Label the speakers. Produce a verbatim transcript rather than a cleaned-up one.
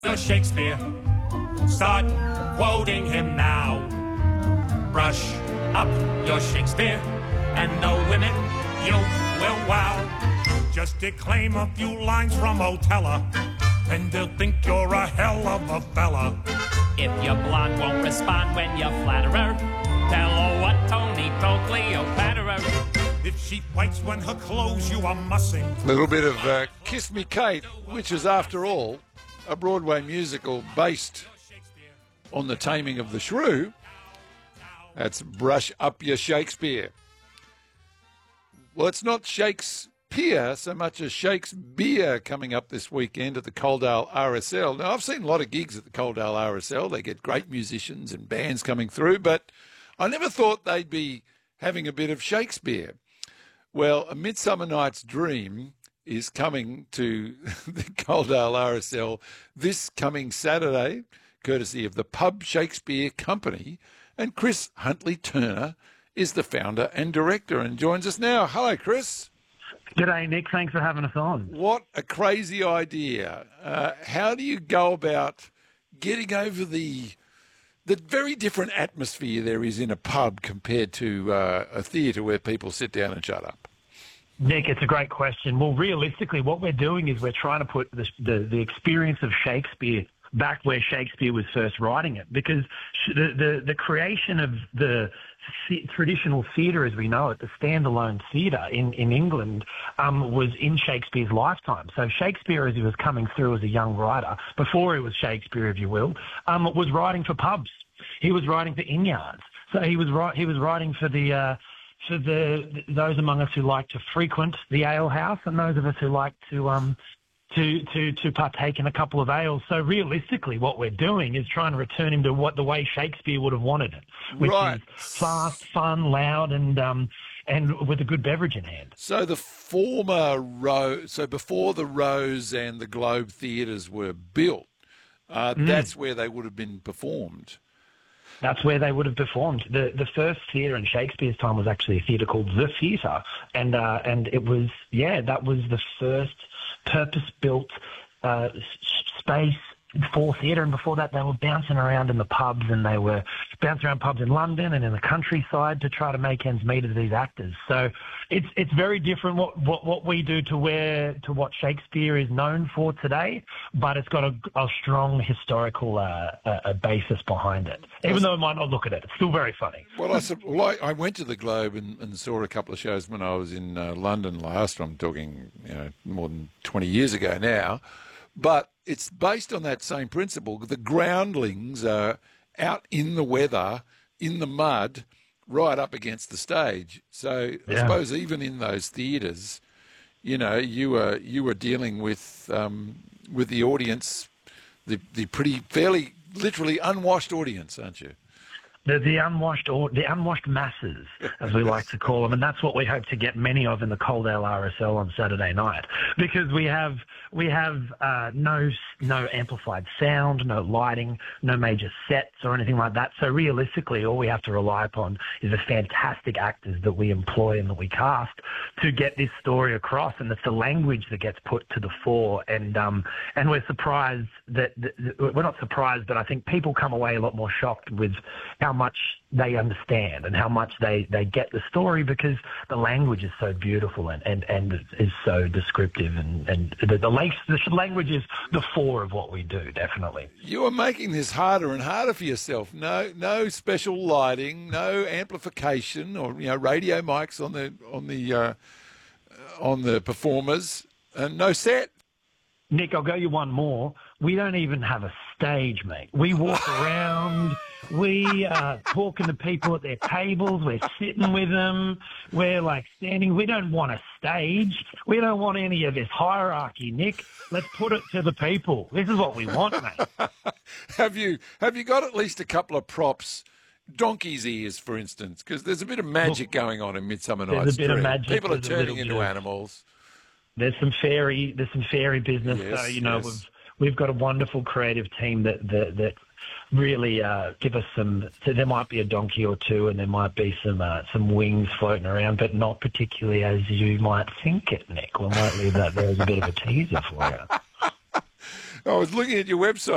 Speaker 1: So Shakespeare, start quoting him now. Brush up your Shakespeare, and no limit, you will wow. Just declaim a few lines from Othello, and they'll think you're a hell of a fella.
Speaker 2: If your blonde won't respond when you flatter her, tell her what Tony told Cleopatra.
Speaker 1: If she fights when her clothes you are mussing.
Speaker 3: A little bit of uh, Kiss Me Kate, which is, after all, a Broadway musical based on The Taming of the Shrew. That's Brush Up Your Shakespeare. Well, it's not Shakespeare so much as Shakespeare coming up this weekend at the Coaldale R S L. Now, I've seen a lot of gigs at the Coaldale R S L. They get great musicians and bands coming through, but I never thought they'd be having a bit of Shakespeare. Well, A Midsummer Night's Dream is coming to the Coaldale R S L this coming Saturday, courtesy of the Pub Shakespeare Company, and Chris Huntley-Turner is the founder and director and joins us now. Hello, Chris.
Speaker 4: G'day, Nick. Thanks for having us on.
Speaker 3: What a crazy idea. Uh, how do you go about getting over the the very different atmosphere there is in a pub compared to uh, a theatre where people sit down and shut up?
Speaker 4: Nick, it's a great question. Well, realistically, what we're doing is we're trying to put the, the, the experience of Shakespeare back where Shakespeare was first writing it, because the, the, the creation of the traditional theatre as we know it, the standalone theatre in, in England, um, was in Shakespeare's lifetime. So Shakespeare, as he was coming through as a young writer, before he was Shakespeare, if you will, um, was writing for pubs. He was writing for inn yards. So he was, he was writing for the... Uh, for the those among us who like to frequent the ale house and those of us who like to um to to to partake in a couple of ales. So realistically, what we're doing is trying to return him to what the way Shakespeare would have wanted it, which
Speaker 3: right.
Speaker 4: is fast, fun, loud, and um and with a good beverage in hand.
Speaker 3: So the former Rose, so before the Rose and the Globe theatres were built, uh, mm. that's where they would have been performed.
Speaker 4: That's where they would have performed. The the first theatre in Shakespeare's time was actually a theatre called The Theatre, and uh, and it was yeah that was the first purpose-built uh, space for theatre, and before that they were bouncing around in the pubs, and they were bouncing around pubs in London and in the countryside to try to make ends meet as these actors. So it's it's very different what, what, what we do to where to what Shakespeare is known for today, but it's got a, a strong historical uh, a, a basis behind it. Even though it might not look at it, it's still very funny.
Speaker 3: Well, I, well, I, I went to the Globe and, and saw a couple of shows when I was in uh, London last. I'm talking, you know, more than twenty years ago now. But it's based on that same principle. The groundlings are out in the weather, in the mud, right up against the stage. So yeah. I suppose even in those theatres, you know, you were you were dealing with um, with the audience, the the pretty fairly literally unwashed audience, aren't you?
Speaker 4: The, the unwashed or the unwashed masses, as we like to call them, and that's what we hope to get many of in the Coaldale R S L on Saturday night, because we have we have uh, no no amplified sound, no lighting, no major sets or anything like that. So realistically, all we have to rely upon is the fantastic actors that we employ and that we cast to get this story across, and it's the language that gets put to the fore. And um and we're surprised that, that we're not surprised, but I think people come away a lot more shocked with how much they understand and how much they, they get the story, because the language is so beautiful and, and, and is so descriptive, and, and the, the, the language is the fore of what we do, definitely.
Speaker 3: You are making this harder and harder for yourself. No no special lighting, no amplification or you know radio mics on the on the uh, on the performers, and no set.
Speaker 4: Nick, I'll go you one more. We don't even have a stage, mate. We walk around. We are talking to people at their tables. We're sitting with them. We're like standing. We don't want a stage. We don't want any of this hierarchy, Nick. Let's put it to the people. This is what we want, mate.
Speaker 3: have you have you got at least a couple of props? Donkey's ears, for instance, because there's a bit of magic Look, going on in Midsummer Night's Dream. There's a bit of magic. People are turning into bit. animals.
Speaker 4: There's some fairy, there's some fairy business.
Speaker 3: Yes,
Speaker 4: so you know,
Speaker 3: yes.
Speaker 4: we've we've got a wonderful creative team that that, that really uh, give us some. So there might be a donkey or two, and there might be some uh, some wings floating around, but not particularly as you might think it, Nick. We might leave that there as a bit of a teaser for you.
Speaker 3: I was looking at your website.